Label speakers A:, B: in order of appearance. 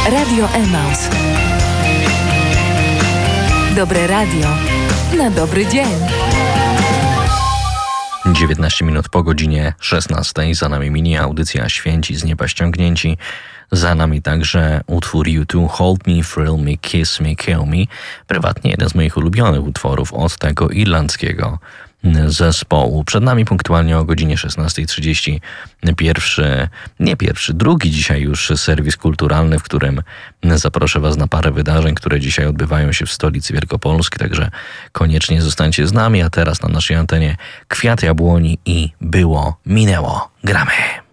A: Radio Emaus. Dobre radio na dobry dzień.
B: 19 minut po godzinie 16. Za nami mini audycja Święci z nieba ściągnięci. Za nami także utwór U2 Hold Me, Thrill Me, Kiss Me, Kill Me. Prywatnie jeden z moich ulubionych utworów od tego irlandzkiego zespołu. Przed nami punktualnie o godzinie 16:30 drugi dzisiaj już serwis kulturalny, w którym zaproszę Was na parę wydarzeń, które dzisiaj odbywają się w stolicy Wielkopolski, także koniecznie zostańcie z nami, a teraz na naszej antenie Kwiat Jabłoni i Było, Minęło. Gramy!